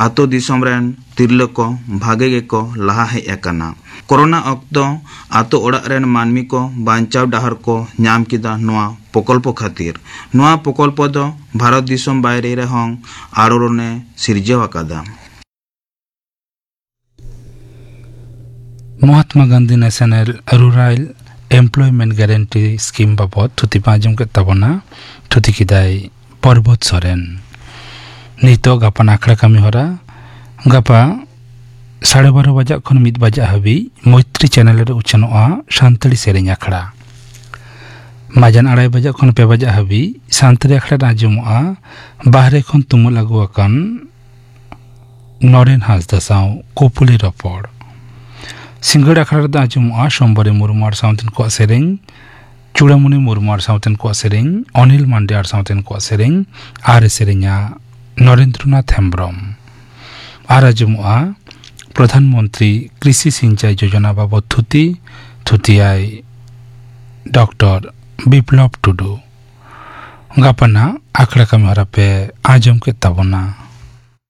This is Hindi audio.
आतो दिसोम रेन तिरला को भागे गे को लहा हेज अकाना। कोरोना अक्तो आतो ओड़ा रेन मानमी को बांचाव डाहर को नाम किदा नोआ प्रकल्प खातिर। नोआ प्रकल्प दो भारत दिसोम बायरे रे हों आड़ोने सिरजाव अकादा। Mahatma Gandhi national rural employment guarantee scheme बाबत थुति पाजम के तबना थुति किदाई पर्वत सोरेन। नितो गापा नाखड़ा कमी होरा गापा 12:30 बजा खन 1 बजा हाबी मैत्री चैनल रे उचनोआ सानताली सेरेñ आखड़ा। माजान 2:30 बजा खन 2 बजा हाबी सानताली आखड़ा आंजमोआ बाहरे खन तुमुल आगुआकान नरेन हांसदा साव कोपुली रपड़। सिंगड़ आखड़ा दा आंजमोआ सोमवारे मुर्मुआर सावतेन को सेरेñ, चूड़ामुनि मुर्मुआर सावतेन को सेरेñ, अनिल मांडियार सावतेन को सेरेñ आर सेरेñा नरेंद्रनाथ हेम्ब्रम। आर आंजमोआ प्रधानमंत्री कृषि सिंचाई योजना बाबत थुतियाई डॉक्टर बिप्लव टुडू। गापना आखड़ा कमी हरा पे आंजम के तबना।